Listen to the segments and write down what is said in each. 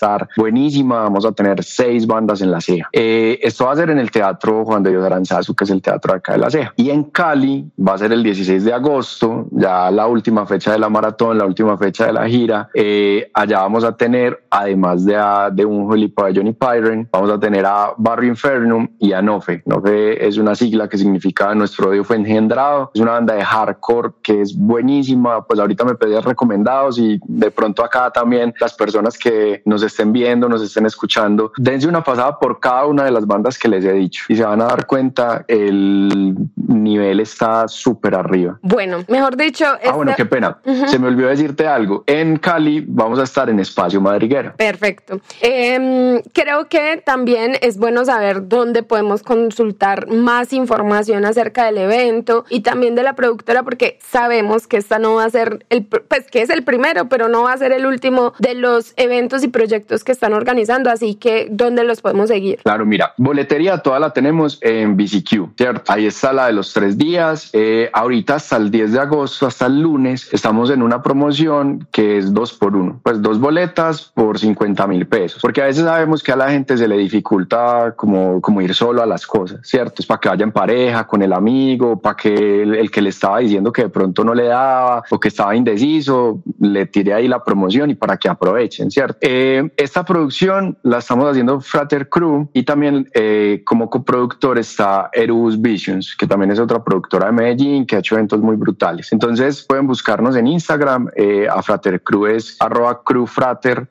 estar buenísima. Vamos a tener 6 bandas en La Ceja. Esto va a ser en el Teatro Juan de Dios Aranzazu, que es el teatro de acá de La Ceja. Y en Cali va a ser el 16 de agosto, ya la última fecha de la maratón, la última fecha de la gira. Allá vamos a tener, además de Unjoli, Pabellón y Pyren, vamos a tener a Barrio Infernum y a Nofe. Nofe es una sigla que significa Nuestro Odio Fue Engendrado. Es una banda de hardcore que es buenísima. Pues ahorita me pedían recomendados y de pronto acá también las personas que nos estén viendo, nos estén escuchando, dense una pasada por cada una de las bandas que les he dicho y se van a dar cuenta, el nivel está súper arriba. Bueno, mejor dicho... Bueno, qué pena. Se me olvidó decirte algo. En Cali vamos a estar en Espacio Madriguera. Perfecto. Creo que también es bueno saber dónde podemos consultar más información acerca del evento y también de la productora, porque sabemos que esta no va a ser que es el primero, pero no va a ser el último de los eventos y proyectos que están organizando, así que ¿dónde los podemos seguir? Claro, mira, boletería toda la tenemos en BCQ, ¿cierto? Ahí está la de los 3 días. Ahorita hasta el 10 de agosto, hasta el lunes, estamos en una promoción que es 2x1, pues 2 boletas por 50,000 pesos, porque a veces sabemos que a la gente se le dificulta como ir solo a las cosas, ¿cierto? Es para que vaya en pareja, con el amigo, para que el que le estaba diciendo que de pronto no le daba o que estaba indeciso, le tire ahí la promoción y para que aprovechen, ¿cierto? Esta producción la estamos haciendo Frater Crew y también como coproductor está Erubus Visions, que también es otra productora de Medellín que ha hecho eventos muy brutales. Entonces pueden buscarnos en Instagram, a Frater Crew es @crewfrater.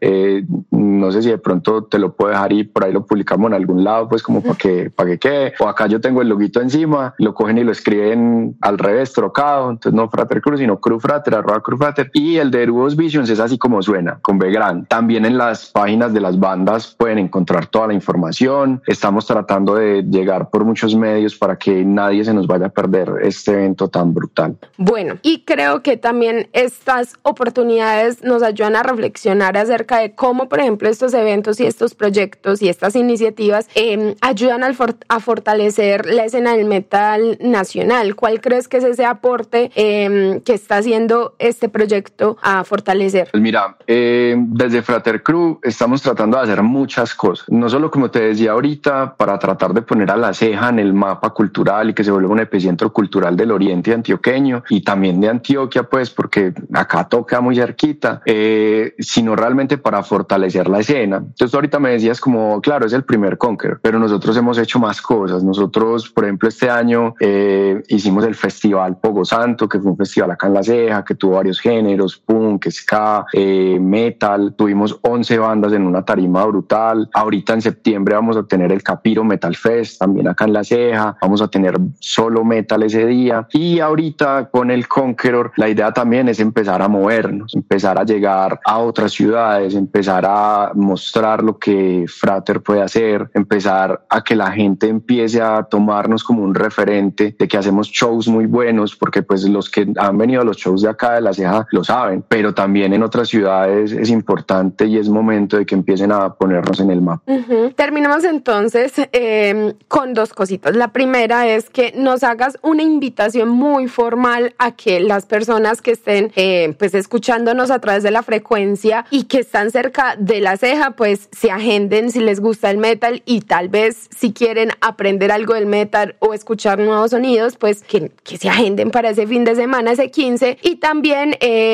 No sé si de pronto te lo puedo dejar y por ahí lo publicamos en algún lado, pues como para que quede. O acá yo tengo el loguito encima, lo cogen y lo escriben al revés, trocado. Entonces no Frater Crew, sino Crewfrater, @crewfrater. Y el de Erubus Visions es así como suena, con B grande. También en las páginas de las bandas pueden encontrar toda la información. Estamos tratando de llegar por muchos medios para que nadie se nos vaya a perder este evento tan brutal. Bueno, y creo que también estas oportunidades nos ayudan a reflexionar acerca de cómo, por ejemplo, estos eventos y estos proyectos y estas iniciativas ayudan a fortalecer la escena del metal nacional. ¿Cuál crees que es ese aporte que está haciendo este proyecto a fortalecer? Pues mira, desde Frater Crew estamos tratando de hacer muchas cosas, no solo como te decía ahorita, para tratar de poner a La Ceja en el mapa cultural y que se vuelva un epicentro cultural del oriente antioqueño y también de Antioquia, pues porque acá toca muy cerquita, sino realmente para fortalecer la escena. Entonces ahorita me decías como, claro, es el primer Conquer, pero nosotros hemos hecho más cosas. Nosotros, por ejemplo, este año hicimos el festival Pogo Santo, que fue un festival acá en La Ceja, que tuvo varios géneros, punk, ska, metal. Tuvimos 11 bandas en una tarima brutal. Ahorita en septiembre vamos a tener el Capiro Metal Fest, también acá en La Ceja. Vamos a tener solo metal ese día. Y ahorita con el Conqueror, la idea también es empezar a movernos, empezar a llegar a otras ciudades, empezar a mostrar lo que Frater puede hacer, empezar a que la gente empiece a tomarnos como un referente de que hacemos shows muy buenos, porque pues los que han venido a los shows de acá de La Ceja lo saben, pero también en otras ciudades es importante y es momento de que empiecen a ponernos en el mapa. Terminamos entonces con 2 cositas. La primera es que nos hagas una invitación muy formal a que las personas que estén pues escuchándonos a través de la frecuencia y que están cerca de La Ceja, pues se agenden si les gusta el metal y tal vez si quieren aprender algo del metal o escuchar nuevos sonidos, pues que se agenden para ese fin de semana, ese 15. Y también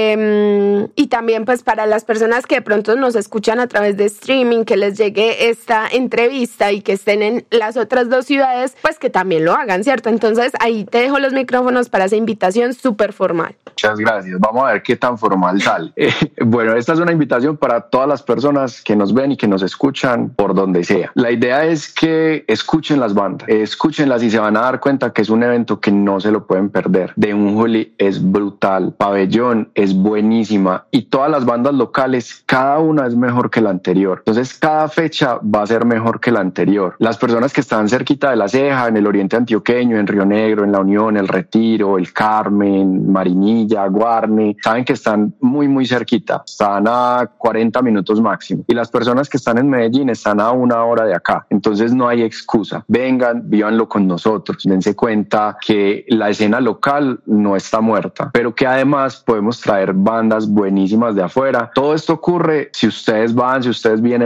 pues para las personas que de pronto nos escuchan a través de streaming, que les llegue esta entrevista y que estén en las otras 2 ciudades, pues que también lo hagan, ¿cierto? Entonces ahí te dejo los micrófonos para esa invitación súper formal. Muchas gracias. Vamos a ver qué tan formal sale. Bueno, esta es una invitación para todas las personas que nos ven y que nos escuchan por donde sea. La idea es que escuchen las bandas, escúchenlas y se van a dar cuenta que es un evento que no se lo pueden perder. De Unjoli es brutal, Pabellón es buenísima y todas las bandas locales, cada una es mejor que la anterior. Entonces cada fecha va a ser mejor que la anterior. Las personas que están cerquita de La Ceja, en el oriente antioqueño, en Río Negro, en La Unión, El Retiro, El Carmen, Marinilla, Guarne, saben que están muy muy cerquita, están a 40 minutos máximo, y las personas que están en Medellín están a 1 hora de acá. Entonces no hay excusa, vengan, vívanlo con nosotros, dense cuenta que la escena local no está muerta, pero que además podemos traer bandas buenísimas de afuera. Todo esto ocurre si ustedes van, si ustedes vienen